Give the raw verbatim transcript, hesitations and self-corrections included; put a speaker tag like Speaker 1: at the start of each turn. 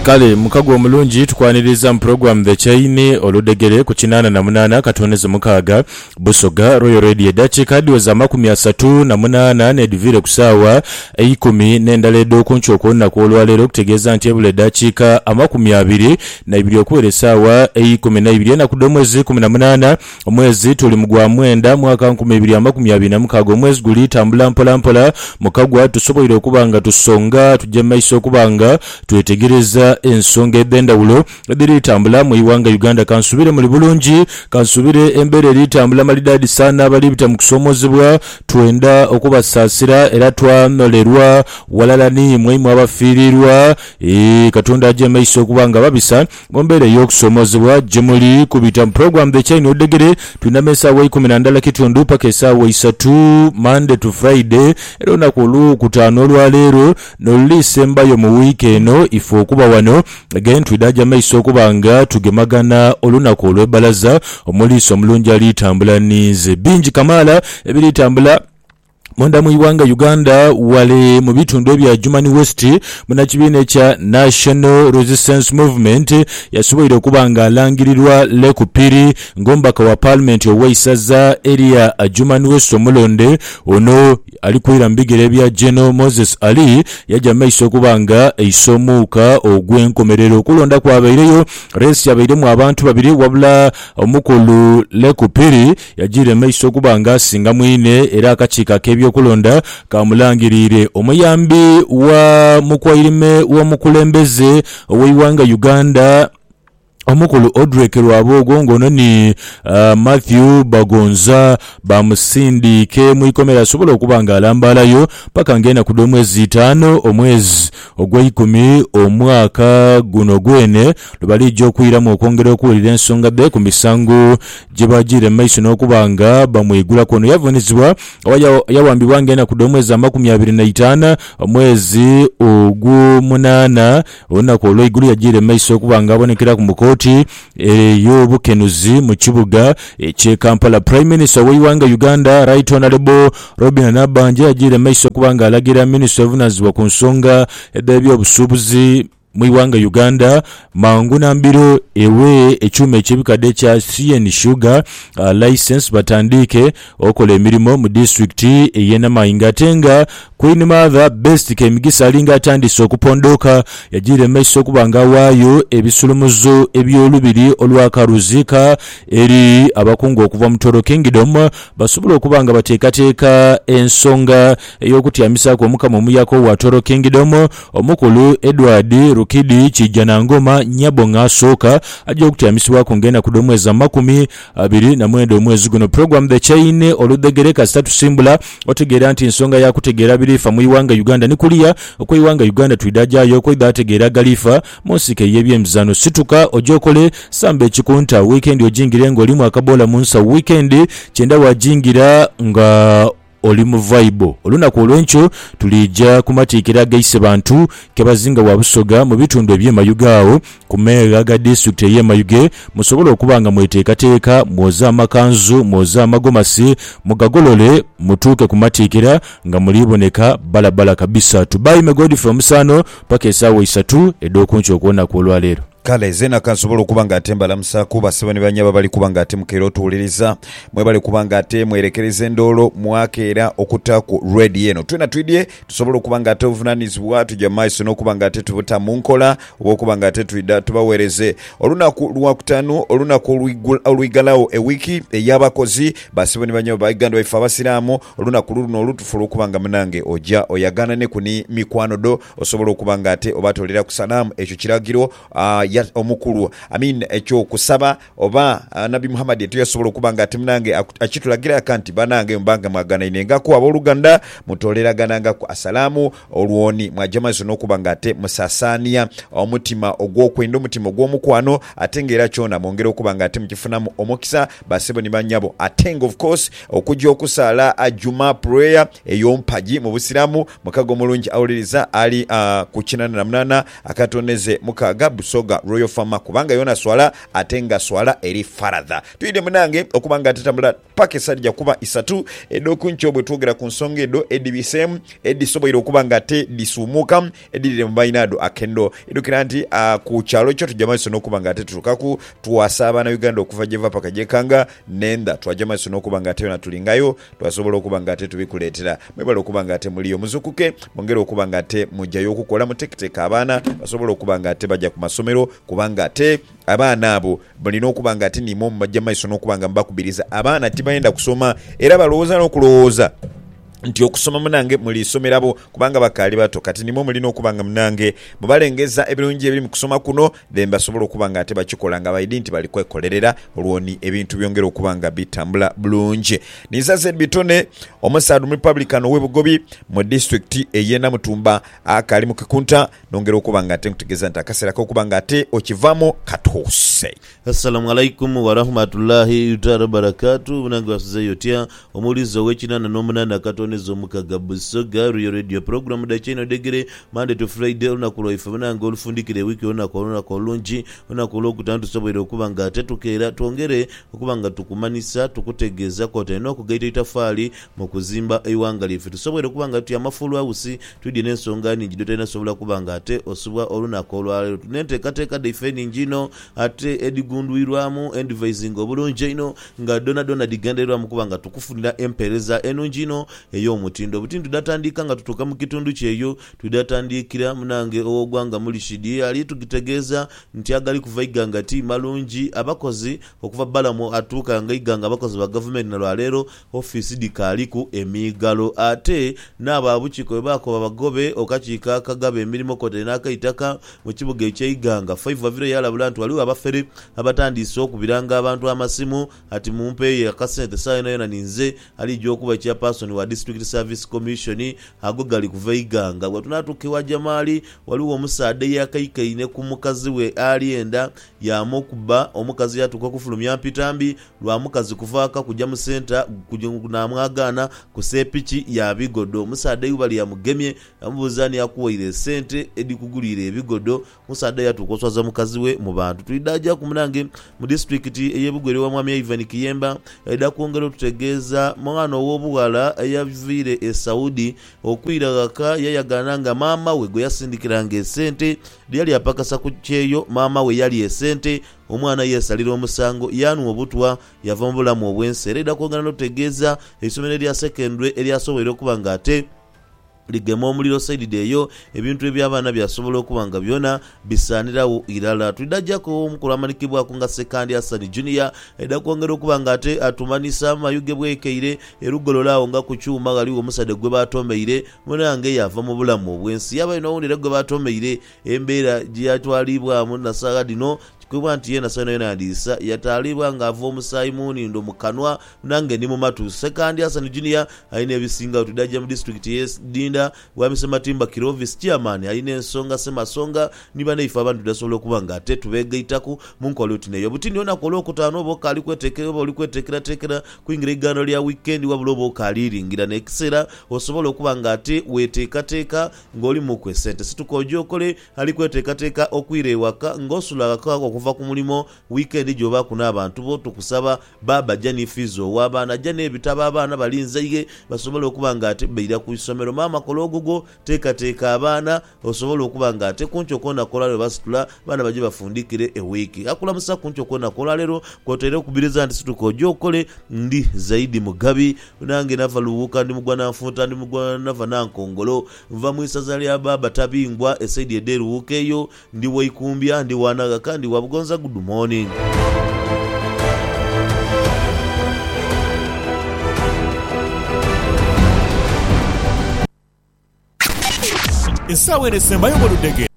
Speaker 1: Kale mukago omulungi tukwaniriza mu program The Chaine oludegere ku kinana na munana katoneze mukaga Busoga Royal Radio dachi kadi za makumi asatu na munana ne divire kusawa ikumi nendale do kuncho konna ko olwalero kutegeza nti ebule dachika amakumi abiri na ibiri okwere sawa ikumi na ibiri na kudomwezi kumi na munana omwezi tuli mugwa mwenda mwaka nkumi ibiri amakumi abiri na mukago omwezi guli tambula mpola mpola mukagwa tusoboire okubanga tusonga tujje maiso okubanga twetegereza ensonga ebendawulo ediri tambula mu iwanga Uganda kansubire muri bulungi kansubire embere eri tambula malidadi sana abali bita mukusomozebwa twenda okubasasira era twanolerwa walala ni mwimu abafirirwa e katonda aje maiso kubanga babisa bombere yokusomozebwa jemuli kubita program The Chaine odegere tunamesa wa ikumi na ndala kitundu paka esawa isatu Monday to Friday era nakulu kutano olwalero nolisemba yo mu weekend ifo kuba wano again twidaja maiso kubanga tugemagana olunaku olwebalaza omuliso omulungi ali tambula nize bingi kamala ebiri tambula Monda mu iwanga Uganda wale mu bitundu bya Jumani West muna kibine cha National Resistance Movement yasoboire okubanga alangirirwa lekupiri ngomba kwa parliament oweisaza area Jumani West omulonde ono alikwira mbigere bya General Moses Ali yaja maiso okubanga eisomuka ogwenkomerero kulonda kwa baireyo resi yabairemu abantu babiri wabula omukulu lekupiri yajire maiso okubanga singa mwine era akachika kebyo kulonda kamulangirire omuyambi wa mukwairime wa mukulembeze owiwanga Uganda omukulu Odrek Rwabogo ngono ni uh, Matthew Bagonza bamusindike muikomera sobola okubanga alambalayo paka ngena kudomwezi tano omwezi ogw'ikumi omwaka guno gwene lubalijjo kwira mu okongera okuwulira ensonga be ku misango gibagire maiso n'okubanga bamwigula kono yavunizibwa yawambibwa ngena kudomwezi amakumi abiri na itaano omwezi ogw'omunana olunaku olw'eigulu yagire maiso okubanga abonekera ku mukoti E, yobukenuzi mu kibuga ekye Kampala. Prime Minister w'iwanga Uganda Right Honorable Robin Nabanje yagire maiso kubanga alagira Minister of Finance ku nsonga ebyo obusubuzi mwiwanga Uganda mangu nambiro ewe ekyuma ekibikade kya C N Sugar uh, license batandike okola emirimo mu district eyena Mayinga tenga Queen Mother Best kemigisa alinga atandise okupondoka yagire maiso kubanga wayo ebisulumuzo ebyolubiri olwakaruzika eri abakungu okuva mu Toro Kingdom basobola okubanga bateekateeka ensonga eyokutyamisa ko mukama omuyako wa Toro Kingdom omukulu Edward Rukidi kijana ngoma nyabonga soka ajja okutyamisibwa kongena kudomweza makumi abiri na mwenda omwezi guno. Program The Chaine oludegereka statu simbula otegera anti ensonga ya kutegera bilifa mu iwanga Uganda nikulia okwo iwanga Uganda twidaja yoko idategera galifa monsike yebye mzano situka ojokole sambe chikunta weekend ojingire ngolimu akabola munsa weekend chenda wajingira nga oli mu vibe olunaku olwencho tulija kumatikira gaise bantu kebazinga wa Busoga mu bitundu ebyemayugaawo ku mega ga district yemayuge musobola okubanga mweteekateeka mwoza amakanzu mwoza amagomasi mugagolole mutuuke kumatikira nga muliboneka balabala kabisa. Tubai megodi from Sano paka esawa isatu edokuncho okuona ku olwaleero.
Speaker 2: Kale zena kansobola okubanga atemba lamusa kuba sebani banyaba bali kubanga ate mukero tuwuliriza mwe bali kubanga ate mwerekereza endolo mwakeera okuta ku ready eno twena twidye tusobola okubanga ate ovunanizibwa tujja maiso n'okubanga ate tubuta mu nkola oba okubanga ate twida tubaweereze olunaku lwakutano olunaku olwigalawo ewiki ey'abakozi basebani banyaba bayiganda baife abasiraamu olunaku luno olutufula okubanga munange ojja oyagana ne kuni mikwano do osobola okubanga ate oba tolera ku salaamu ekyo kiragiro uh, ya omukulu I mean ekyo kusaba oba uh, Nabi Muhammad etu yasobola okubanga ati munange akitulagira akanti banange mbanga magana inenga ku aboluganda mutolera gananga ku asalamu olwoni mwajamazo n'okubanga ate musasania omutima ogwokwenda omutima ogw'omukwano atengera kyona mwongera okubanga ate mukifunamu omukisa basebo ni banyabo atenga of course okujja okusala ajuma prayer eyompaji mu busiramu mukago mulungi awuliriza ali uh, ku kinana na munana akatoneze mukaga Busoga wa Royal Farmer kubanga yona swala atenga swala eri faradha tuide munange okubanga atetambula pake sajja kuba isatu edo kuncho bwe twogera ku nsonga edo edibisem edisoboire okubanga ate disumuka edire mbainado akendo edo kiranti uh, ku kyalo kyo tujamaiso n'okubanga ate tutukaku tuwasaba na Uganda okuva jeva paka jekanga nenda twajamaiso n'okubanga ate yona tulingayo twasobola okubanga ate tubikuletera mwebale okubanga ate muliyo muzukuke mongera okubanga ate mujjayo okukola mutekiteka abaana basobola okubanga ate bajja ku masomero kubanga ate abaana abo balina okubanga ate nimo mujamaiso n'okubanga mbakubiriza abaana tibayenda kusoma era balowooza n'okulowooza nti okusoma munange muli somerabo kubanga bakali bato kati nimo mulina okubanga munange mubalengeza ebirungi ebiri mu kusoma kuno then basobola okubanga ate bakikola nga bayidi nti bali kwekolerera olwoni ebintu byongera okubanga bitambula bulungi nizaze bitone omusadu Republican w'ebugobi mu district eyena mutumba akali mu kikunta nongera okubanga ate kutegeza nti akasera kokubanga ate okivamo katose.
Speaker 3: Assalamu alaikum wa rahmatullahi wa barakatuh munange wasuze yotia omulizo w'ekinana n'omunana kato nezo mukaga Busoga Royal Radio program da chino degere Monday to Friday una kulo ifamana ngol fundikire wiki una kolona kolunji una kulo kutantu soboire okubanga tetukera twongere okubanga tukumanisa tukutegeza kote no kugaita itafali mu kuzimba eiwanga life tusoboire okubanga tu yamafulu house tudye nensonga ni jidota ina sobola kubanga ate osubwa oluna kolwale tunente kateka defend njino ate edigundwirwamu advising obulunje ino nga dona dona diganderwa mukubanga tukufundira empereza eno njino eyo mutindo butindu datandika nga tutuka mu kitundu kyeyo tudatandikira munange ogwanga muri shidi ali tugitegeza nti agali kuva iganga ti malungi abakozi okuva balamo atuka nga iganga abakozi ba government na lwalero office dikali ku emigalo ate n'ababukiko bako babagobe okachika kagabe emirimo kote n'akaitaka mu kibuga eky'iganga five avire yala bulantu waliwo abafere abatandise okubiranga abantu amasimu ati mumpe ya kasente sayina yona ninze ali jo kuba kya person wa District Service Commission ago gali kuva iganga watunatuke wa Jamali waliwo omusade yakayikaine ku mukazi we alienda ya mokuba omukazi yatuka kufulumya pitambi lwa mukazi kuvaka kujja mu center kujuna mwagana kusepichi ya bigodo omusade yubali ya mugemye amubuzani yakuwaire sente edikugulire ebigodo musade yatukoswaza mukazi we mu bantu tuidaja kumunange mu district eyebugwere wa mwami Ivan Kiyemba eda kuongera tutegeza mwana w'obuwala yavire e Saudi okwiragaka yayagananga mama we go yasindikiranga esente lyali apakasa ku kyeyo mama we yali esente omwana yesalira omusango yanu obutwa yava mu bulamu obwensere eda kuongera notegeza esomero lya secondary elyasoboire okubanga ate ligemo muliro side deyo ebintu ebyabana byasobola okubanga byona bisanirawo irala tudajjako omukulamanikibwa kunga sekandi Hassan Junior eda kuongera okubanga ate atumanisa mayuge bwekeire erugololawo nga kucyuma galiwo omusade gwe batomeire munange yava mu bulamu obwensi yaba ino wundire gwe batomeire embeera gyatwalibwa mu nasaga dino kuba nti yena sana yona adisa yatalibwa nga avo omusayi munindo mukanwa nange ndi mu matu second Hassan Junior aine ebisinga tudajja mu district yes dinda wamisema timba Kirovis chairman aine ensonga sema songa nibane ifa abantu dasobola okubanga ate tubegeitaku munkola utine yo butini ona kola okutano boka ali kwetekera oli kwetekera tekera kuingira igano lya weekend wabulo boka aliringira nekisera osobola okubanga ate weteka teka ngoli mu kwesente situkojo okole ali kweteka teka okwire waka ngosula akako kuva ku mulimo weekend joba kuna abantu bo tukusaba baba jani fizo wabana jane ebitaba abana balinzeye basobola okubanga ate beira ku isomero mama kologogo teka teka abana osobola okubanga ate kuncho kona kolalo basitula bana baje bafundikire e wiki akula musa kuncho kona kolalero kwotere kubiriza ndi situko jokole ndi zaidi mugabi nange nava luwuka ndi mugwana mfuta ndi mugwana nava nankongolo mva mwisazali ababa tabingwa esaidi ederu wukeyo ndi waikumbya ndi wanaga kandi wabugonza good morning.
Speaker 4: Esawe nesemba yo boludege